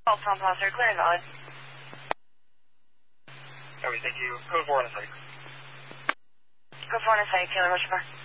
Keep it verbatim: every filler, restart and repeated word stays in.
Call Tom Foster, clear and valid. Okay, thank you. Code four on the site. Go for on a site, Taylor, what's your car?